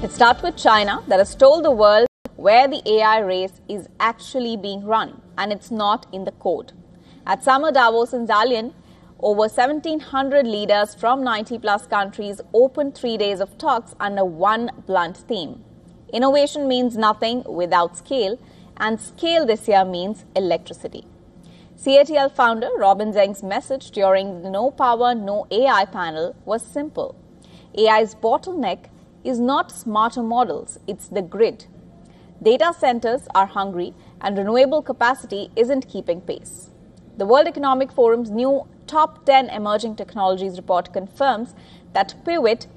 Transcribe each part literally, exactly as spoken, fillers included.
It starts with China, that has told the world where the A I race is actually being run, and it's not in the code. At Summer Davos in Dalian, over seventeen hundred leaders from ninety plus countries opened three days of talks under one blunt theme. Innovation means nothing without scale, and scale this year means electricity. C A T L founder Robin Zeng's message during the No Power, No A I panel was simple. A I's bottleneck is not smarter models, it's the grid. Data centers are hungry and renewable capacity isn't keeping pace. The World Economic Forum's new Top ten Emerging Technologies report confirms that pivot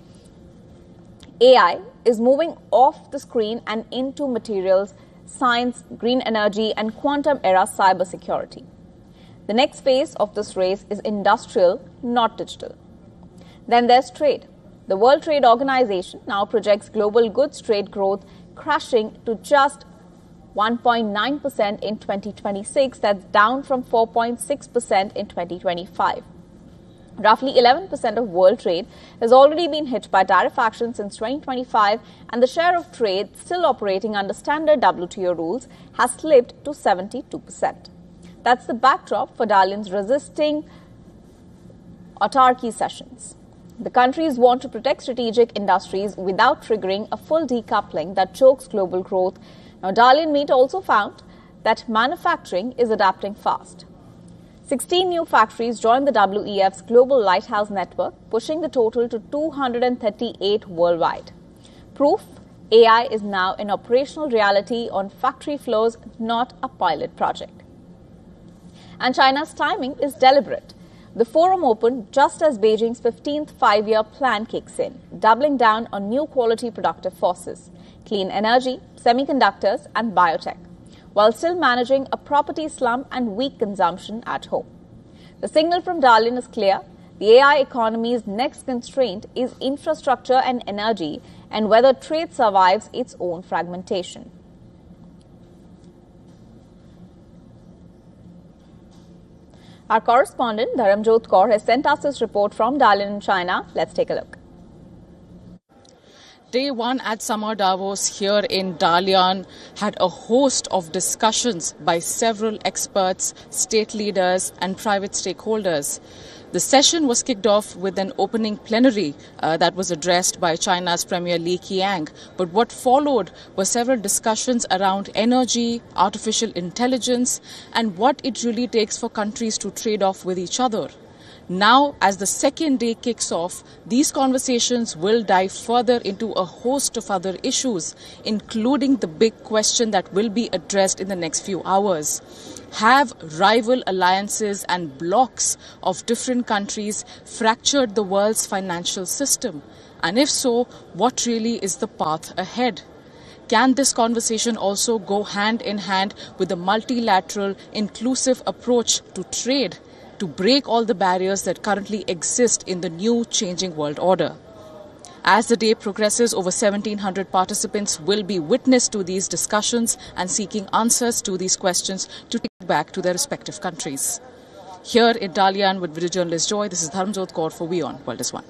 A I is moving off the screen and into materials, science, green energy, and quantum-era cybersecurity. The next phase of this race is industrial, not digital. Then there's trade. The World Trade Organization now projects global goods trade growth crashing to just one point nine percent in twenty twenty-six. That's down from four point six percent in twenty twenty-five. Roughly eleven percent of world trade has already been hit by tariff action since twenty twenty-five, and the share of trade still operating under standard W T O rules has slipped to seventy-two percent. That's the backdrop for Dalian's Resisting Autarky sessions. The countries want to protect strategic industries without triggering a full decoupling that chokes global growth. Now, Dalian Meet also found that manufacturing is adapting fast. sixteen new factories joined the W E F's Global Lighthouse Network, pushing the total to two hundred thirty-eight worldwide. Proof A I is now an operational reality on factory floors, not a pilot project. And China's timing is deliberate. The forum opened just as Beijing's fifteenth five-year plan kicks in, doubling down on new quality productive forces, clean energy, semiconductors and biotech, while still managing a property slump and weak consumption at home. The signal from Dalian is clear. The A I economy's next constraint is infrastructure and energy, and whether trade survives its own fragmentation. Our correspondent, Dharamjot Kaur, has sent us this report from Dalian in China. Let's take a look. Day one at Summer Davos here in Dalian had a host of discussions by several experts, state leaders and private stakeholders. The session was kicked off with an opening plenary uh, that was addressed by China's Premier Li Qiang. But what followed were several discussions around energy, artificial intelligence, and what it really takes for countries to trade off with each other. Now, as the second day kicks off, these conversations will dive further into a host of other issues, including the big question that will be addressed in the next few hours. Have rival alliances and blocs of different countries fractured the world's financial system? And if so, what really is the path ahead? Can this conversation also go hand in hand with a multilateral, inclusive approach to trade, to break all the barriers that currently exist in the new changing world order? As the day progresses, over seventeen hundred participants will be witness to these discussions and seeking answers to these questions to take back to their respective countries. Here in Dalian with video journalist Joy, this is Dharamjot Kaur for WION World is One.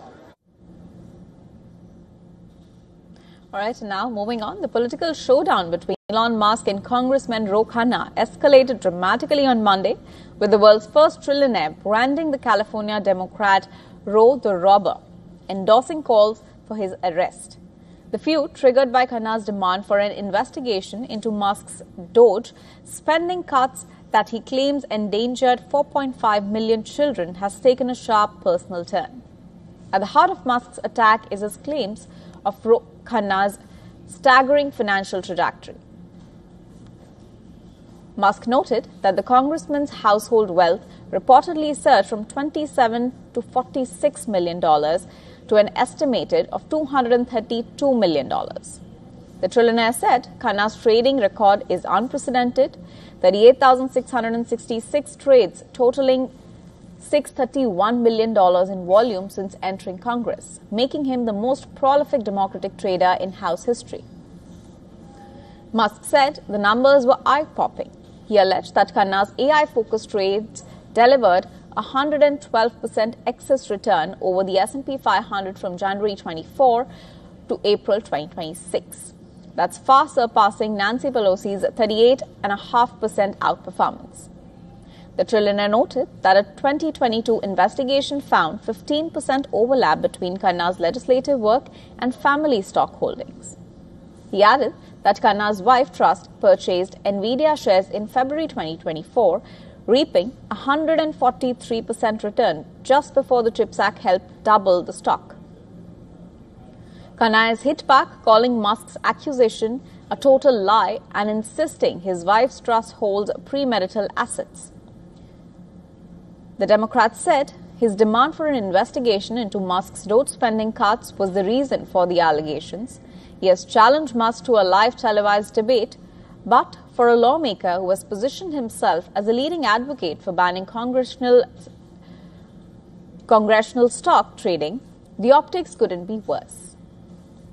All right, now moving on, the political showdown between Elon Musk and Congressman Ro Khanna escalated dramatically on Monday, with the world's first trillionaire branding the California Democrat Ro the Robber, endorsing calls for his arrest. The feud, triggered by Khanna's demand for an investigation into Musk's Doge spending cuts that he claims endangered four point five million children, has taken a sharp personal turn. At the heart of Musk's attack is his claims of Ro Khanna's staggering financial trajectory. Musk noted that the congressman's household wealth reportedly surged from twenty-seven to forty-six million dollars to an estimated of two hundred thirty-two million dollars. The trillionaire said Khanna's trading record is unprecedented, thirty-eight thousand six hundred sixty-six trades totaling six hundred thirty-one million dollars in volume since entering Congress, making him the most prolific Democratic trader in House history. Musk said the numbers were eye-popping. He alleged that Khanna's A I-focused trades delivered a one hundred twelve percent excess return over the S and P five hundred from January twenty-fourth to April twenty twenty-six. That's far surpassing Nancy Pelosi's thirty-eight point five percent outperformance. The trillionaire noted that a twenty twenty-two investigation found fifteen percent overlap between Khanna's legislative work and family stock holdings. He added that Khanna's wife trust purchased Nvidia shares in February twenty twenty-four, reaping a one hundred forty-three percent return just before the CHIPS Act helped double the stock. Khanna has hit back, calling Musk's accusation a total lie and insisting his wife's trust holds premarital assets. The Democrats said his demand for an investigation into Musk's road spending cuts was the reason for the allegations. He has challenged Musk to a live televised debate, but for a lawmaker who has positioned himself as a leading advocate for banning congressional, congressional stock trading, the optics couldn't be worse.